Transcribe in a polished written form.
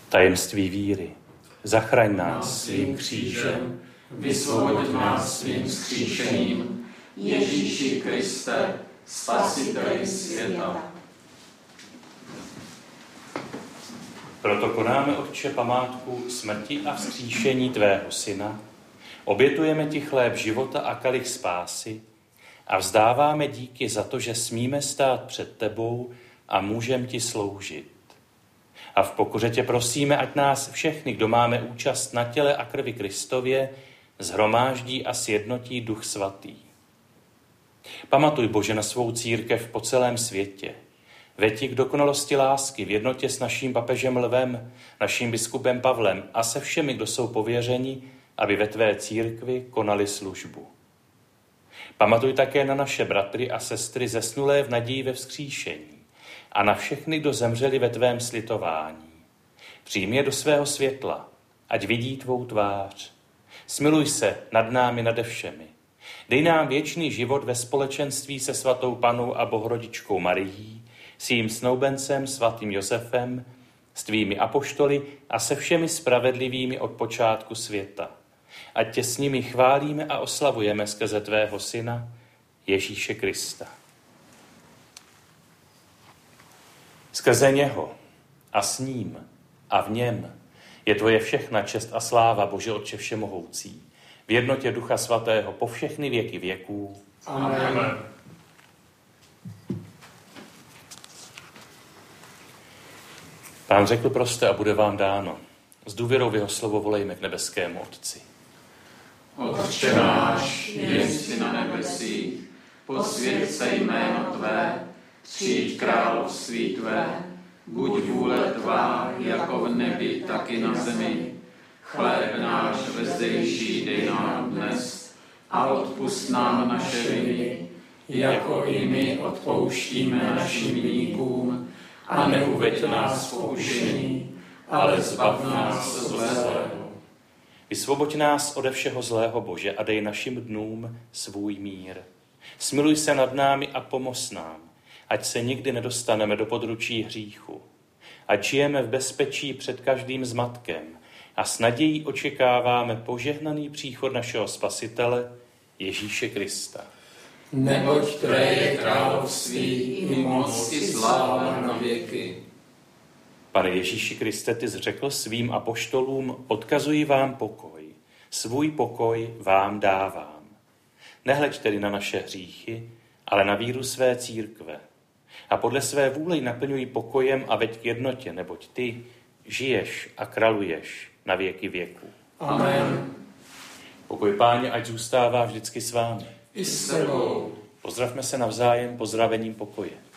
Tajemství víry. Zachraň nás svým křížem, vysvoboď nás svým vzkříšením, Ježíši Kriste, Spasiteli světa. Proto konáme, Otče, památku smrti a vzkříšení tvého syna, obětujeme ti chléb života a kalich spásy a vzdáváme díky za to, že smíme stát před tebou a můžeme ti sloužit. A v pokoře tě prosíme, ať nás všechny, kdo máme účast na těle a krvi Kristově, shromáždí a sjednotí Duch Svatý. Pamatuj, Bože, na svou církev po celém světě. Veď ji k dokonalosti lásky v jednotě s naším papežem Lvem, naším biskupem Pavlem a se všemi, kdo jsou pověřeni, aby ve tvé církvi konali službu. Pamatuj také na naše bratry a sestry zesnulé v naději ve vzkříšení a na všechny, kdo zemřeli ve tvém slitování. Přijmi je do svého světla, ať vidí tvou tvář. Smiluj se nad námi nade všemi. Dej nám věčný život ve společenství se svatou Pannou a Bohorodičkou Marií, s jím snoubencem svatým Josefem, s tvými apoštoly a se všemi spravedlivými od počátku světa. Ať tě s nimi chválíme a oslavujeme skrze tvého syna, Ježíše Krista. Skrze něho a s ním a v něm je tvoje všechna čest a sláva, Bože Otče všemohoucí, v jednotě Ducha Svatého po všechny věky věků. Amen. Pán řekl, proste a bude vám dáno. S důvěrou v jeho slovo volejme k nebeskému Otci. Otče náš, jenž jsi na nebesích, posvěť se jméno tvé, přijď království tvé, buď vůle tvá, jako v nebi, tak i na zemi. Chléb náš vezdejší dej nám dnes a odpusť nám naše viny, jako i my odpouštíme našim viníkům, a neuveď nás v pokušení, ale zbav nás zlého. Vysvoboď nás ode všeho zlého, Bože, a dej našim dnům svůj mír. Smiluj se nad námi a pomoz nám, ať se nikdy nedostaneme do područí hříchu. Ať žijeme v bezpečí před každým zmatkem a s nadějí očekáváme požehnaný příchod našeho Spasitele, Ježíše Krista. Neboť tvé je království i moc i sláva na věky. Pane Ježíši Kriste, ty jsi řekl svým apoštolům, odkazuji vám pokoj, svůj pokoj vám dávám. Nehleď tedy na naše hříchy, ale na víru své církve. A podle své vůle ji naplňuj pokojem a veď k jednotě, neboť ty žiješ a králuješ na věky věků. Amen. Pokoj Páně, ať zůstává vždycky s vámi. I s tebou. Pozdravme se navzájem pozdravením pokoje.